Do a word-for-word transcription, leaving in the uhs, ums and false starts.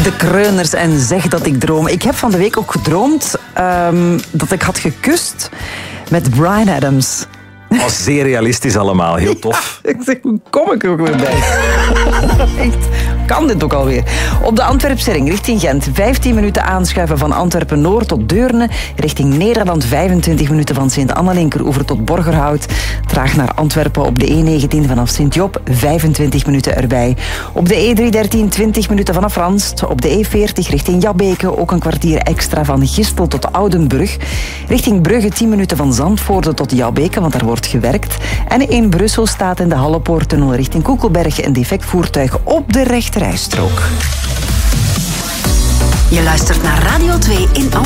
De Kreuners en Zeg dat ik droom. Ik heb van de week ook gedroomd um, dat ik had gekust met Bryan Adams. Oh, zeer realistisch allemaal, heel tof. Ja, ik zeg, hoe kom ik er ook weer bij? Echt, kan dit ook alweer? Op de Antwerpse ring richting Gent. vijftien minuten aanschuiven van Antwerpen-Noord tot Deurne. Richting Nederland vijfentwintig minuten van Sint-Anna-Linkeroever tot Borgerhout. Traag naar Antwerpen op de E negentien vanaf Sint-Job. vijfentwintig minuten erbij. Op de E driehonderddertien twintig minuten vanaf Ranst. Op de E veertig richting Jabbeke. Ook een kwartier extra van Gistel tot Oudenbrug. Richting Brugge tien minuten van Zandvoorde tot Jabbeke, want daar wordt gewerkt. En in Brussel staat in de Hallepoorttunnel richting Koekelberg een defect voertuig op de rechterrijstrook. Je luistert naar Radio twee in Antwerpen.